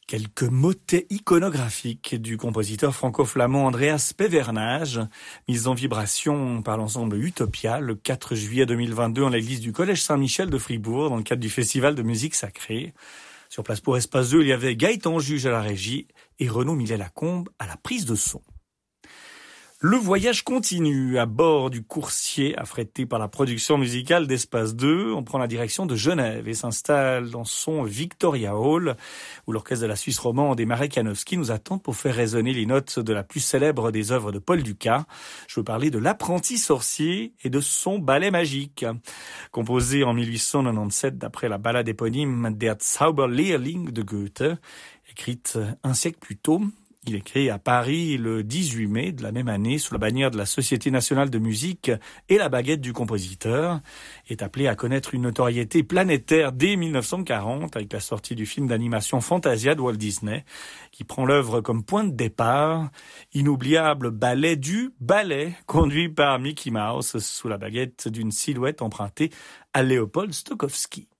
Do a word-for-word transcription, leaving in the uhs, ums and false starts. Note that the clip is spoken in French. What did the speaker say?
Quelques motets iconographiques du compositeur franco-flamand Andreas Pevernage, mis en vibration par l'ensemble Utopia le quatre juillet deux mille vingt-deux en l'église du Collège Saint-Michel de Fribourg dans le cadre du festival de musique sacrée. Sur place pour Espace deux, il y avait Gaëtan Juge à la régie et Renaud Millet-Lacombe à la prise de son. Le voyage continue à bord du coursier affrété par la production musicale d'Espace deux. On prend la direction de Genève et s'installe dans son Victoria Hall, où l'orchestre de la Suisse romande et Marek Janowski nous attendent pour faire résonner les notes de la plus célèbre des œuvres de Paul Dukas. Je veux parler de L'Apprenti sorcier et de son ballet magique. Composé en mille huit cent quatre-vingt-dix-sept d'après la ballade éponyme Der Zauberlehrling de Goethe, écrite un siècle plus tôt. Il est créé à Paris le dix-huit mai de la même année sous la bannière de la Société nationale de musique et la baguette du compositeur. Est appelé à connaître une notoriété planétaire dès mille neuf cent quarante avec la sortie du film d'animation Fantasia de Walt Disney qui prend l'œuvre comme point de départ. Inoubliable ballet du ballet conduit par Mickey Mouse sous la baguette d'une silhouette empruntée à Léopold Stokowski.